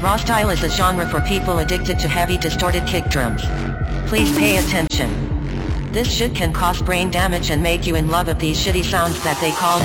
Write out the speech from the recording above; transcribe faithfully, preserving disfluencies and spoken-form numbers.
Raw style is a genre for people addicted to heavy distorted kick drums. Please pay attention. This shit can cause brain damage and make you in love with these shitty sounds that they call